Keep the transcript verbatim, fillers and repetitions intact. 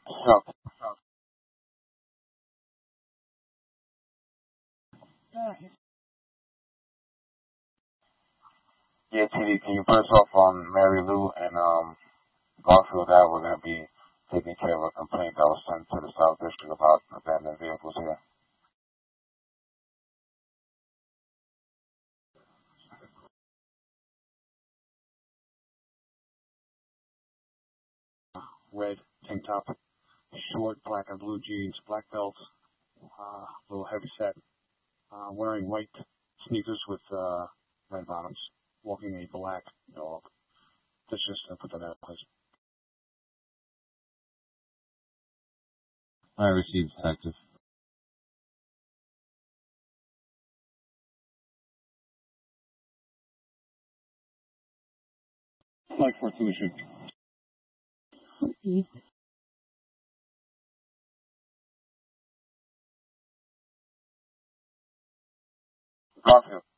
So, yeah, T D, can you put us off on Mary Lou and um, Garfield Ave? We're going to be taking care of a complaint that was sent to the South District about abandoned vehicles here. Red tank top, short black and blue jeans, black belt, uh, a little heavy set, uh, wearing white sneakers with uh, red bottoms, walking a black dog. Let's just uh, put that out, please. I received, detective. Like for tuition. Garfield.